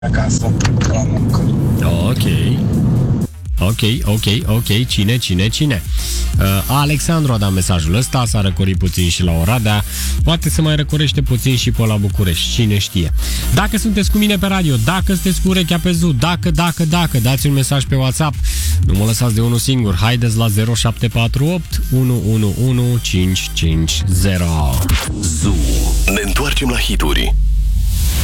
acasă, la muncă. Ok. Cine? Alexandru a dat mesajul ăsta, s-a răcorit puțin și la Oradea, poate se mai răcorește puțin și pe la București, cine știe. Dacă sunteți cu mine pe radio, dacă sunteți cu urechea pe ZU, dacă, dați un mesaj pe WhatsApp, nu mă lăsați de unul singur, haideți la 0748 111550. ZU. Ne întoarcem la hituri.